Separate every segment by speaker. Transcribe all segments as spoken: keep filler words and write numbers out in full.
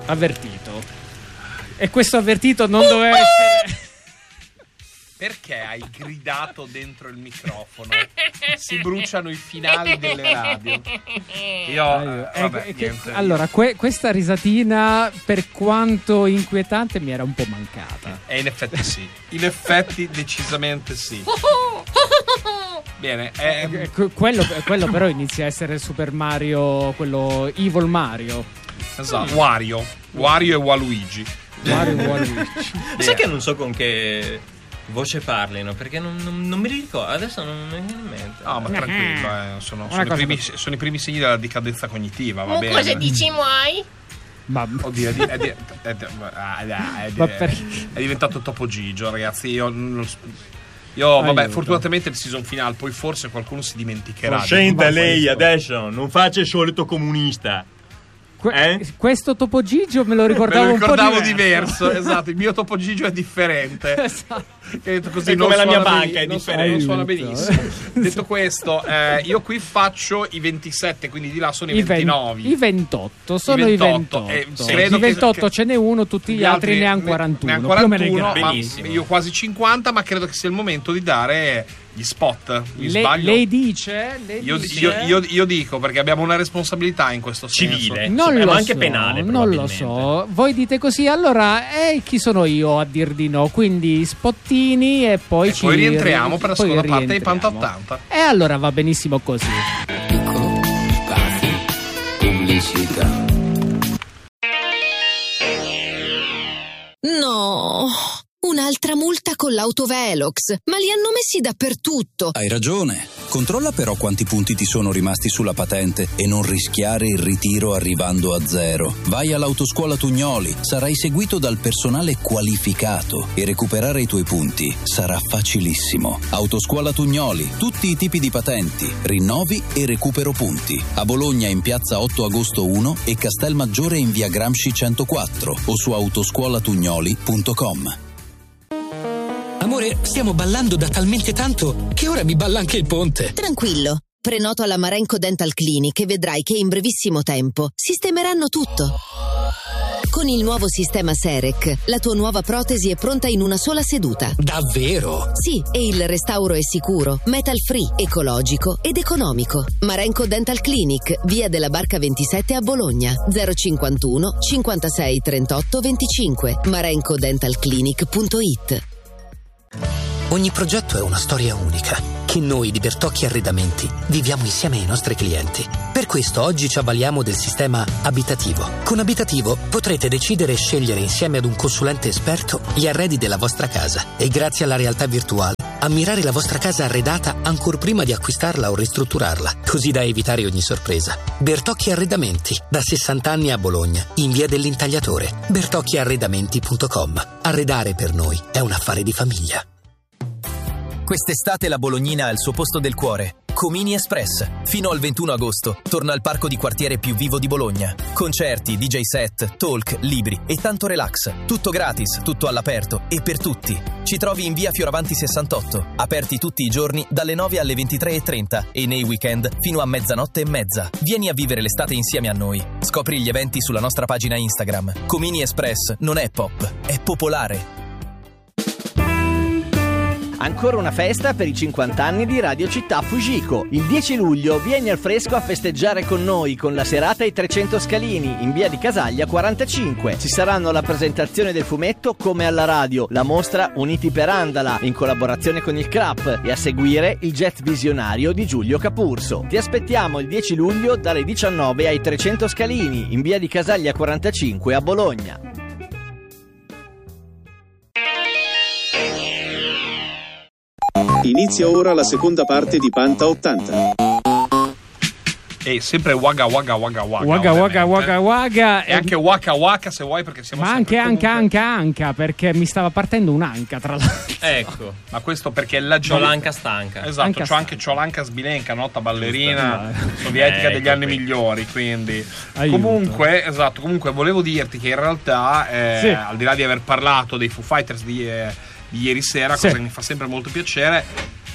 Speaker 1: avvertito. E questo avvertito non doveva essere...
Speaker 2: Perché hai gridato dentro il microfono? Si bruciano i finali delle radio. Io, eh, vabbè,
Speaker 1: eh, che, allora, que- questa risatina, per quanto inquietante, mi era un po' mancata.
Speaker 2: E in effetti sì. In effetti, decisamente sì. Bene.
Speaker 1: Eh, quello, quello però inizia a essere Super Mario, quello Evil Mario.
Speaker 2: Esatto. Wario. Wario e Waluigi.
Speaker 1: Wario e Waluigi.
Speaker 3: Sai che non so con che voce parlino, perché non, non, non mi ricordo, adesso non mi viene in mente.
Speaker 2: No, ma tranquillo, eh, sono, sono, i primi, sono i primi segni della decadenza cognitiva, va bene.
Speaker 4: Cosa dici, Muai?
Speaker 1: Ma
Speaker 2: oddio, è, di, è, di, è, di, è, di, è, è diventato Topo Gigio, ragazzi. Io non Io, vabbè, Aiuto. Fortunatamente il season finale, poi forse qualcuno si dimenticherà.
Speaker 3: Senta lei adesso, non faccia il solito comunista.
Speaker 1: Que- eh? Questo Topo Gigio me lo ricordavo,
Speaker 2: me lo ricordavo
Speaker 1: un po'
Speaker 2: diverso. diverso. Esatto, il mio Topo Gigio è differente.
Speaker 1: Esatto.
Speaker 2: Detto così,
Speaker 3: è come
Speaker 2: non
Speaker 3: la mia
Speaker 2: bene,
Speaker 3: banca è
Speaker 2: non
Speaker 3: differente.
Speaker 2: Non suona benissimo. Detto questo, eh, io qui faccio i ventisette, quindi di là sono i,
Speaker 1: I
Speaker 2: ventinove.
Speaker 1: I ventotto, sono i ventotto.
Speaker 2: I
Speaker 1: ventotto.
Speaker 2: Eh,
Speaker 1: Di ventotto
Speaker 2: che,
Speaker 1: ce n'è uno, tutti gli, gli altri, altri ne hanno quarantuno.
Speaker 2: Ne hanno quarantuno,
Speaker 1: più o meno
Speaker 2: ma io quasi cinquanta, ma credo che sia il momento di dare gli spot. Mi
Speaker 1: Le,
Speaker 2: sbaglio?
Speaker 1: Lei dice? Lei
Speaker 2: io,
Speaker 1: dice?
Speaker 2: Io, io, io dico, perché abbiamo una responsabilità in questo senso.
Speaker 3: Civile,
Speaker 1: non lo
Speaker 3: ma anche
Speaker 1: so,
Speaker 3: penale.
Speaker 1: Non lo so. Voi dite così, allora, eh, chi sono io a dir di no? Quindi spottini e poi
Speaker 2: e
Speaker 1: ci
Speaker 2: poi rientriamo per la seconda parte dei
Speaker 1: rientriamo.
Speaker 2: Panta ottanta.
Speaker 1: E allora va benissimo così.
Speaker 5: Piccolo, base, pubblicità.
Speaker 6: No, un'altra multa con l'autovelox, ma li hanno messi dappertutto.
Speaker 7: Hai ragione. Controlla però quanti punti ti sono rimasti sulla patente e non rischiare il ritiro arrivando a zero. Vai all'Autoscuola Tugnoli, sarai seguito dal personale qualificato e recuperare i tuoi punti sarà facilissimo. Autoscuola Tugnoli, tutti i tipi di patenti, rinnovi e recupero punti. A Bologna in piazza otto agosto uno e Castelmaggiore in via Gramsci centoquattro o su autoscuolatugnoli punto com.
Speaker 8: Amore, stiamo ballando da talmente tanto che ora mi balla anche il ponte.
Speaker 6: Tranquillo, prenoto alla Marenco Dental Clinic e vedrai che in brevissimo tempo sistemeranno tutto. Con il nuovo sistema Serec, la tua nuova protesi è pronta in una sola seduta.
Speaker 8: Davvero?
Speaker 6: Sì, e il restauro è sicuro, metal free, ecologico ed economico. Marenco Dental Clinic, via della Barca ventisette a Bologna, zero cinquantuno cinquantasei trentotto venticinque, marenco dental clinic punto it.
Speaker 8: Ogni progetto è una storia unica che noi di Bertocchi Arredamenti viviamo insieme ai nostri clienti. Per questo oggi ci avvaliamo del sistema Abitativo. Con Abitativo potrete decidere e scegliere insieme ad un consulente esperto gli arredi della vostra casa e grazie alla realtà virtuale ammirare la vostra casa arredata ancor prima di acquistarla o ristrutturarla, così da evitare ogni sorpresa. Bertocchi Arredamenti, da sessanta anni a Bologna, in via dell'Intagliatore. bertocchi arredamenti punto com. Arredare per noi è un affare di famiglia.
Speaker 9: Quest'estate la Bolognina ha il suo posto del cuore. Comini Express. Fino al ventuno agosto torna al parco di quartiere più vivo di Bologna. Concerti, D J set, talk, libri e tanto relax. Tutto gratis, tutto all'aperto e per tutti. Ci trovi in via Fioravanti sessantotto, aperti tutti i giorni dalle nove alle ventitré e trenta e nei weekend fino a mezzanotte e mezza. Vieni a vivere l'estate insieme a noi. Scopri gli eventi sulla nostra pagina Instagram. Comini Express non è pop, è popolare.
Speaker 10: Ancora una festa per i cinquanta anni di Radio Città Fujiko. Il dieci luglio vieni al fresco a festeggiare con noi con la serata ai trecento Scalini in via di Casaglia quarantacinque. Ci saranno la presentazione del fumetto Come alla radio, la mostra Uniti per Andala in collaborazione con il C R A P e a seguire il jet visionario di Giulio Capurso. Ti aspettiamo il dieci luglio dalle diciannove ai trecento Scalini in via di Casaglia quarantacinque a Bologna.
Speaker 11: Inizia ora la seconda parte di Panta ottanta.
Speaker 2: E sempre Wagga Wagga Wagga Wagga
Speaker 1: Wagga Wagga Wagga Wagga
Speaker 2: e anche Waka Waka se vuoi, perché siamo
Speaker 1: ma anche anche anche anche perché mi stava partendo un'anca tra l'altro.
Speaker 3: Ecco,
Speaker 2: ma questo perché la
Speaker 3: c'ho l'anca stanca.
Speaker 2: Esatto,
Speaker 1: anca
Speaker 2: c'ho
Speaker 1: stanca.
Speaker 2: anche c'ho l'anca sbilenca, nota ballerina
Speaker 1: Giusto,
Speaker 2: sovietica
Speaker 3: ecco
Speaker 2: degli anni
Speaker 3: qui.
Speaker 2: migliori, quindi
Speaker 1: Aiuto.
Speaker 2: comunque esatto, comunque volevo dirti che in realtà eh,
Speaker 1: Sì.
Speaker 2: al di là di aver parlato dei Foo Fighters di, eh, di ieri sera,
Speaker 1: Sì.
Speaker 2: cosa che mi fa sempre molto piacere,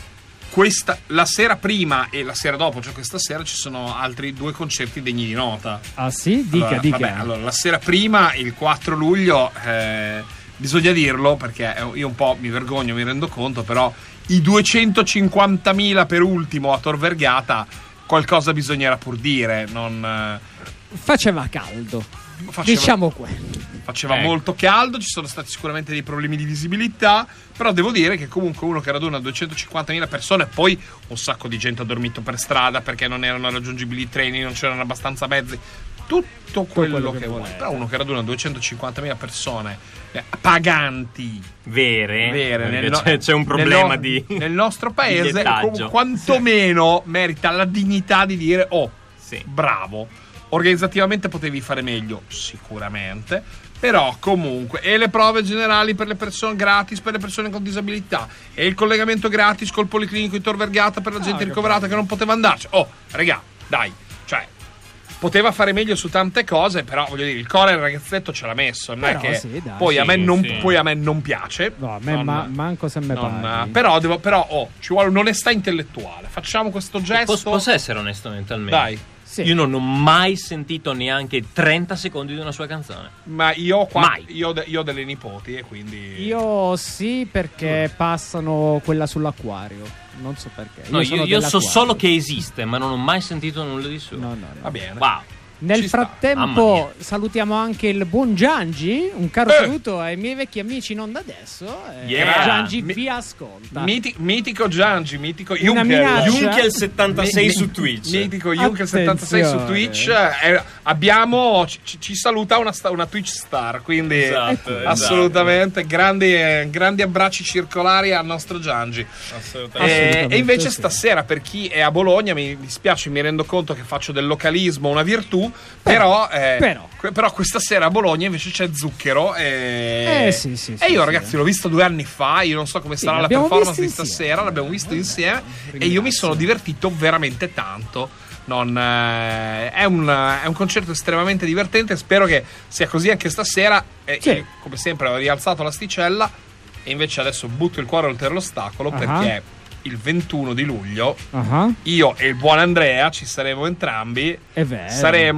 Speaker 2: questa, la sera prima e la sera dopo, cioè questa sera, ci sono altri due concerti degni di nota.
Speaker 1: Ah sì? Dica,
Speaker 2: allora,
Speaker 1: dica.
Speaker 2: Vabbè, allora, la sera prima, il quattro luglio, eh, bisogna dirlo perché io un po' mi vergogno, mi rendo conto, però i duecentocinquantamila per ultimo a Tor Vergata, qualcosa bisognerà pur dire. Non
Speaker 1: faceva caldo, faceva, diciamo quello.
Speaker 2: Faceva
Speaker 1: eh.
Speaker 2: molto caldo, ci sono stati sicuramente dei problemi di visibilità, però devo dire che comunque uno che raduna duecentocinquantamila persone, poi un sacco di gente ha dormito per strada perché non erano raggiungibili i treni, non c'erano abbastanza mezzi, tutto quello, quello che, che vuoi. Però uno che raduna duecentocinquantamila persone eh, paganti
Speaker 3: vere,
Speaker 2: vere nel no,
Speaker 3: c'è, c'è un problema
Speaker 2: nel,
Speaker 3: di
Speaker 2: nel nostro paese, com- quantomeno sì. merita la dignità di dire oh, sì. bravo. Organizzativamente potevi fare meglio, sicuramente, però comunque, e le prove generali per le persone gratis per le persone con disabilità, e il collegamento gratis col Policlinico di Tor Vergata per la gente ah, ricoverata che non poteva andarci. Oh, regà, dai, cioè poteva fare meglio su tante cose, però voglio dire, il core il ragazzetto ce l'ha messo, non
Speaker 1: però,
Speaker 2: è che
Speaker 1: sì, dai,
Speaker 2: poi,
Speaker 1: sì,
Speaker 2: a me non,
Speaker 1: sì.
Speaker 2: poi a me non piace.
Speaker 1: No, a me
Speaker 2: non,
Speaker 1: ma, manco se me
Speaker 2: non,
Speaker 1: paghi.
Speaker 2: Però, devo, però oh, ci vuole un'onestà intellettuale. Facciamo questo gesto.
Speaker 3: Posso, posso essere onesto mentalmente?
Speaker 2: Dai.
Speaker 1: Sì.
Speaker 3: Io non ho mai sentito neanche trenta secondi di una sua canzone.
Speaker 2: Ma io qua
Speaker 3: mai.
Speaker 2: Io, io ho delle nipoti e quindi
Speaker 1: io sì, perché mm. passano quella sull'acquario. Non so perché.
Speaker 3: No,
Speaker 1: io
Speaker 3: io, io so solo che esiste, ma non ho mai sentito nulla di suo.
Speaker 1: No, no, no.
Speaker 2: Va bene.
Speaker 3: Wow.
Speaker 1: Nel
Speaker 2: Ci
Speaker 1: frattempo salutiamo anche il buon Giangi, un caro
Speaker 2: eh.
Speaker 1: saluto ai miei vecchi amici non da adesso.
Speaker 3: Yeah.
Speaker 1: Giangi
Speaker 2: Mi-
Speaker 1: vi ascolta.
Speaker 2: Miti- mitico Giangi, mitico
Speaker 1: Una
Speaker 2: Junkel.
Speaker 1: minaccia.
Speaker 3: Junkel settantasei
Speaker 2: Mi-
Speaker 3: su Twitch.
Speaker 2: Mitico Junkel settantasei su Twitch. Eh, abbiamo ci, ci saluta una, sta- una Twitch star, quindi
Speaker 3: Esatto,
Speaker 2: assolutamente grandi, eh, grandi abbracci circolari al nostro Giangi.
Speaker 3: Assolutamente.
Speaker 2: E, e invece
Speaker 1: sì.
Speaker 2: stasera, per chi è a Bologna, mi dispiace, mi rendo conto che faccio del localismo una virtù, però Eh,
Speaker 1: però.
Speaker 2: que- però questa sera a Bologna invece c'è Zucchero e,
Speaker 1: Eh, sì, sì,
Speaker 2: e
Speaker 1: sì,
Speaker 2: io
Speaker 1: sì.
Speaker 2: ragazzi l'ho visto due anni fa, io non so come
Speaker 1: Sì,
Speaker 2: sarà la
Speaker 1: l'abbiamo
Speaker 2: performance di
Speaker 1: visto
Speaker 2: stasera,
Speaker 1: insieme.
Speaker 2: l'abbiamo visto insieme e io mi
Speaker 1: Ringrazio.
Speaker 2: sono divertito veramente tanto. Non, eh, è, un, è un concerto estremamente divertente, spero che sia così anche stasera. E
Speaker 1: Sì.
Speaker 2: io, come sempre ho rialzato l'asticella e invece adesso butto il cuore oltre l'ostacolo,
Speaker 1: Ah.
Speaker 2: perché il ventuno di luglio
Speaker 1: Uh-huh.
Speaker 2: io e il buon Andrea ci saremo entrambi.
Speaker 1: È vero.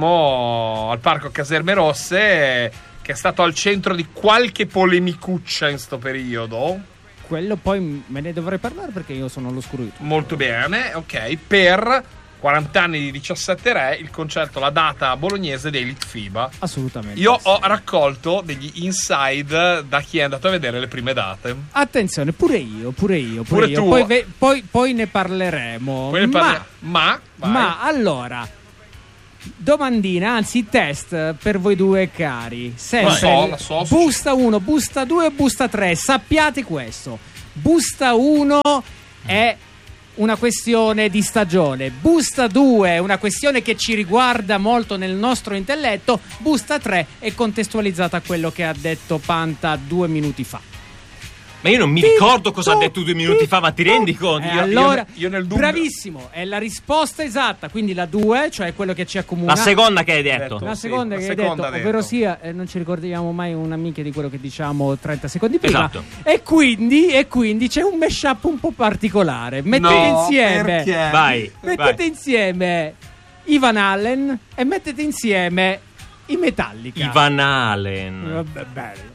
Speaker 2: Saremo al Parco Caserme Rosse, che è stato al centro di qualche polemicuccia in sto periodo.
Speaker 1: Quello poi me ne dovrei parlare perché io sono all'oscuro di tutto.
Speaker 2: Molto bene, ok. Per quaranta anni di diciassette Re, il concerto, la data bolognese dei Litfiba.
Speaker 1: Assolutamente.
Speaker 2: Io
Speaker 1: sì.
Speaker 2: ho raccolto degli inside da chi è andato a vedere le prime date.
Speaker 1: Attenzione, pure io, pure io, pure,
Speaker 2: Pure
Speaker 1: io.
Speaker 2: tu.
Speaker 1: Poi, ve- poi, poi ne parleremo.
Speaker 2: Poi ne parle-
Speaker 1: ma,
Speaker 2: ma, vai.
Speaker 1: ma allora, domandina, anzi test per voi due cari. Sempre
Speaker 2: La so, la so, so.
Speaker 1: busta uno, busta due, busta tre. Sappiate questo. Busta uno è una questione di stagione, busta due è una questione che ci riguarda molto nel nostro intelletto, busta tre è contestualizzata a quello che ha detto Panta due minuti fa.
Speaker 3: Ma io non mi ricordo cosa ha detto due minuti fa, ma ti rendi conto?
Speaker 1: Eh,
Speaker 2: Io-
Speaker 1: allora,
Speaker 2: io- io nel dubbio-
Speaker 1: bravissimo, è la risposta esatta, quindi la due, cioè quello che ci accomuna.
Speaker 3: La seconda che hai detto.
Speaker 1: La
Speaker 2: Sì,
Speaker 1: seconda
Speaker 2: la
Speaker 1: che hai
Speaker 2: seconda
Speaker 1: detto,
Speaker 2: ha detto.
Speaker 1: ovvero sia, eh, non ci ricordiamo mai una minchia di quello che diciamo trenta secondi prima.
Speaker 3: Esatto.
Speaker 1: E quindi, e quindi c'è un mashup un po' particolare. Mettete
Speaker 2: No,
Speaker 1: insieme,
Speaker 2: perché?
Speaker 3: Vai,
Speaker 1: mettete
Speaker 3: vai.
Speaker 1: insieme Ivan Allen e mettete insieme i Metallica.
Speaker 3: Ivan Allen.
Speaker 1: Vabbè, bene.